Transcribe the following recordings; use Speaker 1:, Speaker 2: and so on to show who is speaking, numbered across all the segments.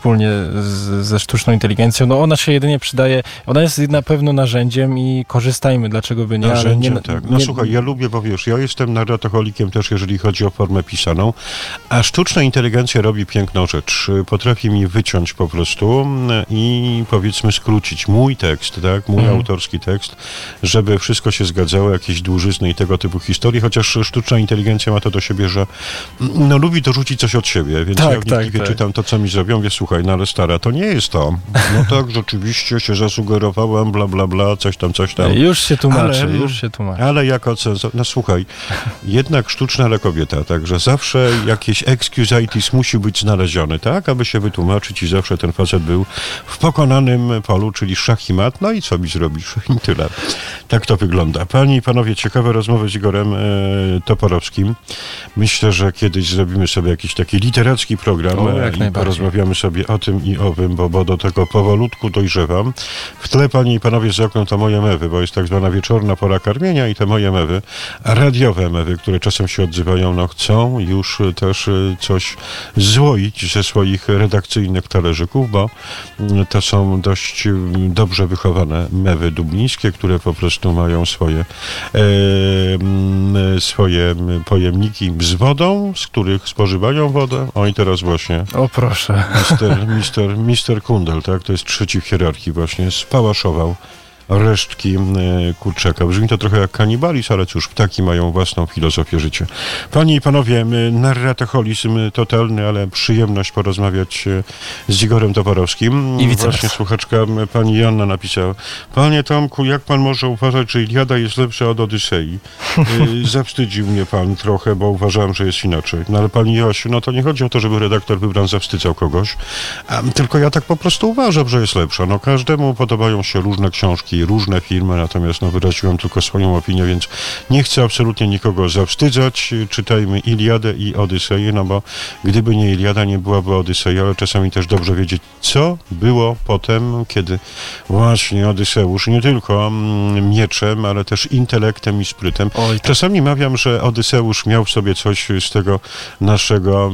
Speaker 1: wspólnie ze sztuczną inteligencją. No ona się jedynie przydaje, ona jest na pewno narzędziem i korzystajmy, dlaczego by nie.
Speaker 2: Narzędziem, tak. No słuchaj, ja lubię, bo wiesz, ja jestem narratoholikiem też, jeżeli chodzi o formę pisaną, a sztuczna inteligencja robi piękną rzecz. Potrafi mi wyciąć po prostu i powiedzmy skrócić mój tekst, tak, mój autorski tekst, żeby wszystko się zgadzało, jakieś dłużyzny i tego typu historie, chociaż sztuczna inteligencja ma to do siebie, że no lubi dorzucić coś od siebie, więc ja wnikliwie czytam to, co mi zrobią, wie, słuchaj, no ale stara, to nie jest to. No tak, rzeczywiście się zasugerowałem, bla, bla, bla, coś tam.
Speaker 1: Już się tłumaczy.
Speaker 2: Ale jako cenzor, no słuchaj, jednak sztuczna, ale kobieta, także zawsze jakieś excusitis musi być znaleziony, tak, aby się wytłumaczyć i zawsze ten facet był w pokonanym polu, czyli szach i mat, no i co mi zrobisz? I tyle. Tak to wygląda. Panie i panowie, ciekawe rozmowy z Igorem Toporowskim. Myślę, że kiedyś zrobimy sobie jakiś taki literacki program i porozmawiamy sobie o tym i owym, bo do tego powolutku dojrzewam. W tle, panie i panowie, za oknem to moje mewy, bo jest tak zwana wieczorna pora karmienia i te moje mewy, radiowe mewy, które czasem się odzywają, no chcą już też coś złoić ze swoich redakcyjnych talerzyków, bo to są dość dobrze wychowane mewy dublińskie, które po prostu mają swoje pojemniki z wodą, z których spożywają wodę. O i teraz właśnie.
Speaker 1: O proszę.
Speaker 2: Mister Kundel, tak? To jest trzeci w hierarchii właśnie, spałaszował resztki kurczaka. Brzmi to trochę jak kanibalizm, ale cóż, ptaki mają własną filozofię życia. Panie i panowie, narratoholizm totalny, ale przyjemność porozmawiać z Igorem Toporowskim.
Speaker 1: I
Speaker 2: właśnie słuchaczka pani Joanna napisała: panie Tomku, jak pan może uważać, że Iliada jest lepsza od Odysei? Zawstydził mnie pan trochę, bo uważałem, że jest inaczej. No ale pani Joasiu, no to nie chodzi o to, żeby redaktor Wybran zawstydzał kogoś, tylko ja tak po prostu uważam, że jest lepsza. No każdemu podobają się różne książki, różne filmy, natomiast wyraziłem tylko swoją opinię, więc nie chcę absolutnie nikogo zawstydzać. Czytajmy Iliadę i Odyseję, no bo gdyby nie Iliada, nie byłaby Odyseja, ale czasami też dobrze wiedzieć, co było potem, kiedy właśnie Odyseusz nie tylko mieczem, ale też intelektem i sprytem. Czasami mawiam, że Odyseusz miał w sobie coś z tego naszego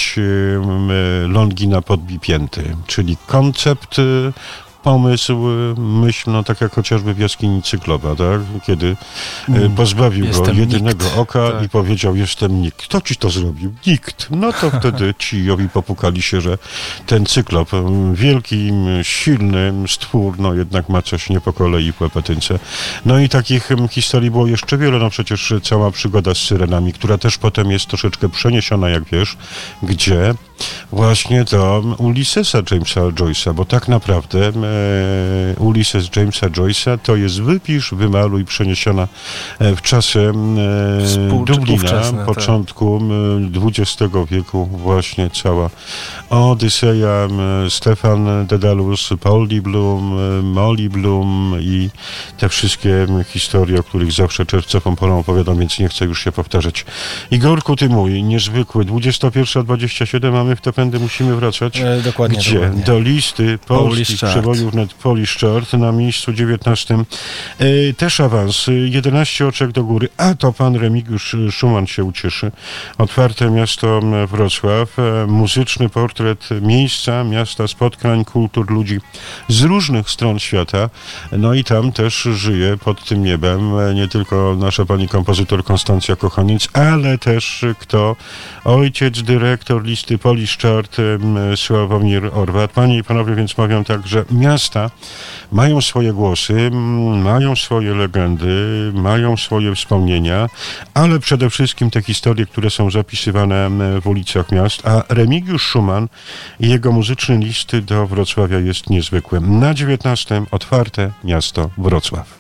Speaker 2: Longina podbipięty, czyli koncept, pomysł, myśl, no tak jak chociażby w jaskini Cyklopa, tak? Kiedy pozbawił go jedynego oka i powiedział: jestem nikt. Kto ci to zrobił? Nikt. No to wtedy ci Jowi popukali się, że ten Cyklop, wielki, silny stwór, no jednak ma coś nie po kolei w łepetynce. No i takich historii było jeszcze wiele, no przecież cała przygoda z Syrenami, która też potem jest troszeczkę przeniesiona, jak wiesz, gdzie właśnie to Ulyssesa Jamesa Joyce'a, bo tak naprawdę Ulysses Jamesa Joyce'a to jest wypisz, wymaluj, przeniesiona w czasy Dublina, początku XX wieku, właśnie cała Odyseja, Stefan Dedalus, Polly Bloom, Molly Bloom i te wszystkie historie, o których zawsze czerwcową porą opowiadam, więc nie chcę już się powtarzać. Igorku, ty mój, niezwykły, 21:27, a my w te pędy musimy wracać.
Speaker 1: Dokładnie.
Speaker 2: Gdzie? Do listy polskich przebojów net Polish Chart na miejscu 19. Też awans, 11 oczek do góry, a to pan Remigiusz Szuman się ucieszy. Otwarte miasto Wrocław, muzyczny portret miejsca, miasta, spotkań, kultur, ludzi z różnych stron świata. No i tam też żyje pod tym niebem nie tylko nasza pani kompozytor Konstancja Kochaniec, ale też kto? Ojciec, dyrektor listy Polish Chart Sławomir Orwat. Panie i panowie, więc mawiam tak, że miasta mają swoje głosy, mają swoje legendy, mają swoje wspomnienia, ale przede wszystkim te historie, które są zapisywane w ulicach miast, a Remigiusz Szuman i jego muzyczny list do Wrocławia jest niezwykły. Na 19 otwarte miasto Wrocław.